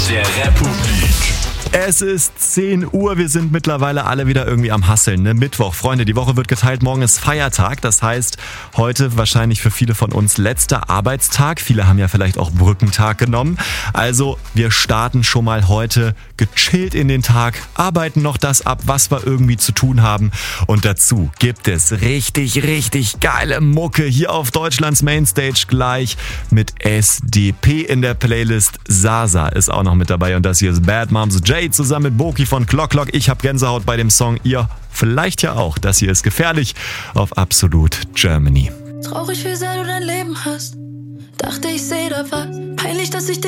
der Republik. Es ist 10 Uhr, wir sind mittlerweile alle wieder irgendwie am Hasseln. Ne? Mittwoch, Freunde, die Woche wird geteilt, morgen ist Feiertag. Das heißt, heute wahrscheinlich für viele von uns letzter Arbeitstag. Viele haben ja vielleicht auch Brückentag genommen. Also wir starten schon mal heute gechillt in den Tag, arbeiten noch das ab, was wir irgendwie zu tun haben. Und dazu gibt es richtig, richtig geile Mucke hier auf Deutschlands Mainstage gleich mit SDP in der Playlist. Sasa ist auch noch mit dabei und das hier ist Bad Moms J zusammen mit Boki von Clock Clock. Ich hab Gänsehaut bei dem Song, ihr vielleicht ja auch. Das hier ist gefährlich auf Absolut Germany. Traurig, wie sehr du dein Leben hast. Dachte, ich seh da was. Peinlich, dass ich